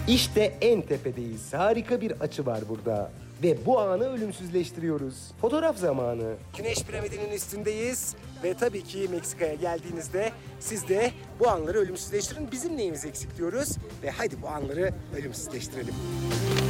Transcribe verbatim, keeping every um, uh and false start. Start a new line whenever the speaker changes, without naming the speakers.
İşte en tepedeyiz. Harika bir açı var burada. Ve bu anı ölümsüzleştiriyoruz. Fotoğraf zamanı. Güneş piramidinin üstündeyiz. Ve tabii ki Meksika'ya geldiğinizde siz de bu anları ölümsüzleştirin. Bizim neyimiz eksik diyoruz. Ve hadi bu anları ölümsüzleştirelim.